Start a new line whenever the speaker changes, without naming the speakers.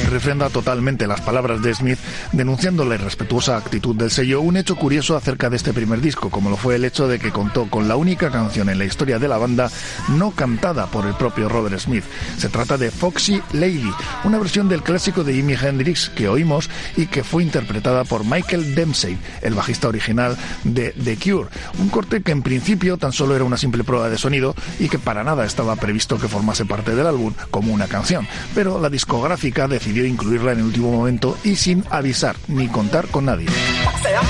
refrenda totalmente las palabras de Smith, denunciando la irrespetuosa actitud del sello, un hecho curioso acerca de este primer disco, como lo fue el hecho de que contó con la única canción en la historia de la banda no cantada por el propio Robert Smith. Se trata de Foxy Lady, una versión del clásico de Jimi Hendrix que oímos y que fue interpretada por Michael Dempsey, el bajista original de The Cure, un corte que en principio tan solo era una simple prueba de sonido y que para nada estaba previsto que formase parte del álbum como una canción, pero la discográfica decidió incluirla en el último momento y sin avisar ni contar con nadie.